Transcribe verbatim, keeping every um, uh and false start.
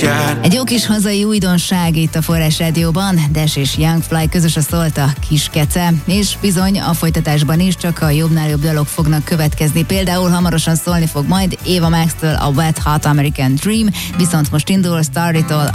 Egy jó kis hazai újdonság itt a Forrás Rádióban, Dash és Young Fly közös a szólt a Kis Kece, és bizony a folytatásban is csak a jobbnál jobb dalok fognak következni. Például hamarosan szólni fog majd Ava Max-től a Wet Hot American Dream, viszont most indul Starry-tól